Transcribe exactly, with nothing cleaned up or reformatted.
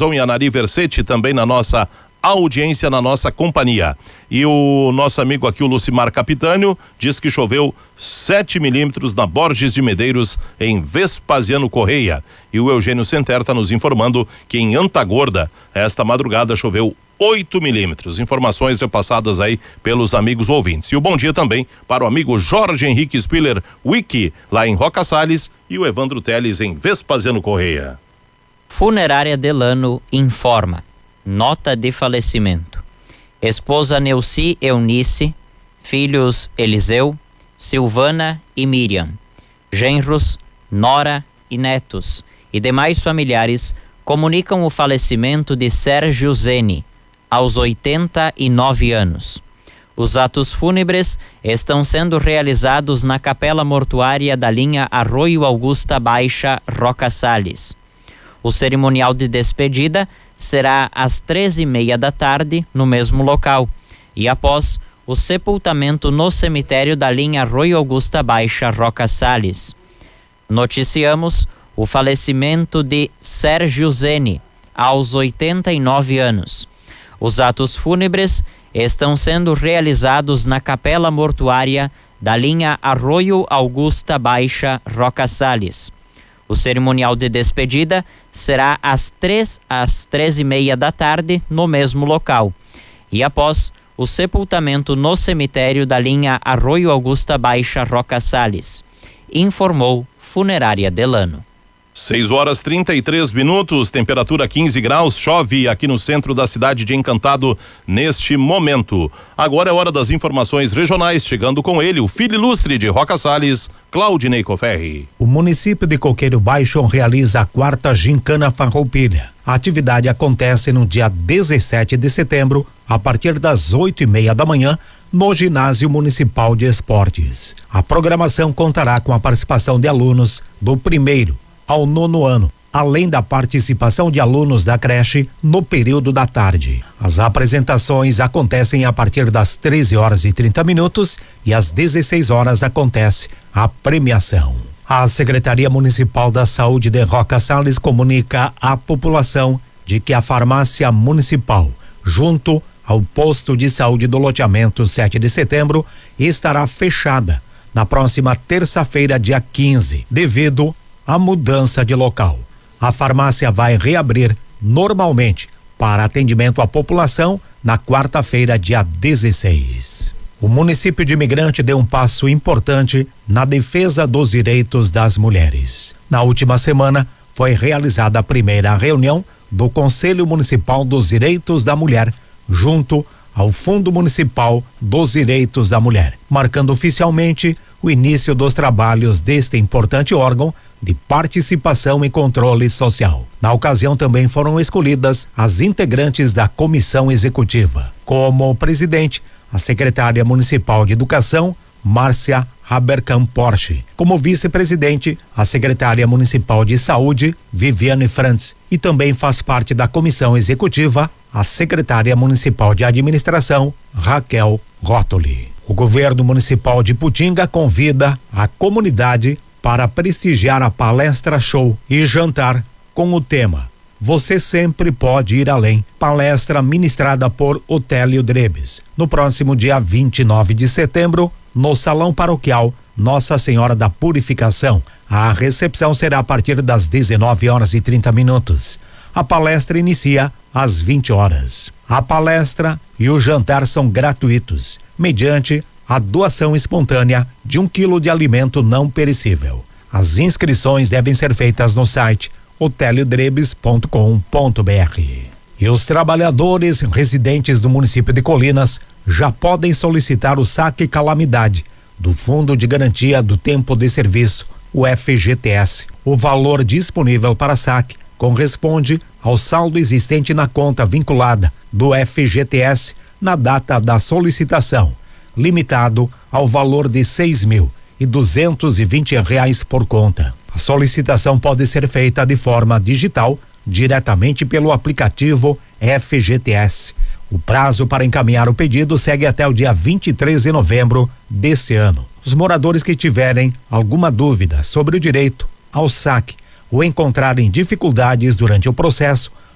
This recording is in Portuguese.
Bison e a Nari Versetti também na nossa audiência, na nossa companhia. E o nosso amigo aqui, o Lucimar Capitânio, diz que choveu sete milímetros na Borges de Medeiros, em Vespasiano Correia. E o Eugênio Senter está nos informando que em Antagorda, esta madrugada, choveu oito milímetros. Informações repassadas aí pelos amigos ouvintes. E o bom dia também para o amigo Jorge Henrique Spiller Wiki, lá em Roca Salles, e o Evandro Teles em Vespasiano Correia. Funerária Delano informa. Nota de falecimento. Esposa Neuci Eunice, filhos Eliseu, Silvana e Miriam, genros, nora e netos e demais familiares comunicam o falecimento de Sérgio Zeni, aos oitenta e nove anos. Os atos fúnebres estão sendo realizados na capela mortuária da linha Arroio Augusta Baixa, Roca Salles. O cerimonial de despedida será às treze e meia da tarde no mesmo local e após o sepultamento no cemitério da linha Arroio Augusta Baixa, Roca Salles. Noticiamos o falecimento de Sérgio Zeni, aos oitenta e nove anos. Os atos fúnebres estão sendo realizados na capela mortuária da linha Arroio Augusta Baixa, Roca Salles. O cerimonial de despedida será às três às treze e meia da tarde no mesmo local e após o sepultamento no cemitério da linha Arroio Augusta Baixa, Roca Salles, informou Funerária Delano. seis horas trinta e três minutos, temperatura quinze graus, chove aqui no centro da cidade de Encantado neste momento. Agora é hora das informações regionais, chegando com ele, o filho ilustre de Roca Salles, Claudinei Coferri. O município de Coqueiro Baixo realiza a quarta Gincana Farroupilha. A atividade acontece no dia dezessete de setembro, a partir das oito e meia da manhã, no Ginásio Municipal de Esportes. A programação contará com a participação de alunos do primeiro ao nono ano, além da participação de alunos da creche no período da tarde. As apresentações acontecem a partir das treze horas e trinta minutos e às dezesseis horas acontece a premiação. A Secretaria Municipal da Saúde de Roca Salles comunica à população de que a farmácia municipal, junto ao posto de saúde do loteamento sete de setembro, estará fechada na próxima terça-feira, dia quinze, devido a mudança de local. A farmácia vai reabrir normalmente para atendimento à população na quarta-feira, dia dezesseis. O município de Imigrante deu um passo importante na defesa dos direitos das mulheres. Na última semana, foi realizada a primeira reunião do Conselho Municipal dos Direitos da Mulher, junto ao Fundo Municipal dos Direitos da Mulher, marcando oficialmente o início dos trabalhos deste importante órgão de participação e controle social. Na ocasião também foram escolhidas as integrantes da comissão executiva. Como presidente, a secretária municipal de Educação, Márcia Haberkamp Porsche. Como vice-presidente, a secretária municipal de Saúde, Viviane Frantz. E também faz parte da comissão executiva a secretária municipal de Administração, Raquel Rottoli. O governo municipal de Putinga convida a comunidade para prestigiar a palestra show e jantar com o tema Você Sempre Pode Ir Além, palestra ministrada por Otélio Drebes, no próximo dia vinte e nove de setembro, no Salão Paroquial Nossa Senhora da Purificação. A recepção será a partir das dezenove horas e trinta minutos. A palestra inicia às vinte horas. A palestra e o jantar são gratuitos, mediante a doação espontânea de um quilo de alimento não perecível. As inscrições devem ser feitas no site otélio drebes ponto com ponto br. E os trabalhadores residentes do município de Colinas já podem solicitar o saque calamidade do Fundo de Garantia do Tempo de Serviço, o F G T S. O valor disponível para saque corresponde ao saldo existente na conta vinculada do F G T S na data da solicitação, limitado ao valor de seis mil e duzentos e vinte reais por conta. A solicitação pode ser feita de forma digital, diretamente pelo aplicativo F G T S. O prazo para encaminhar o pedido segue até o dia vinte e três de novembro deste ano. Os moradores que tiverem alguma dúvida sobre o direito ao saque ou encontrarem dificuldades durante o processo,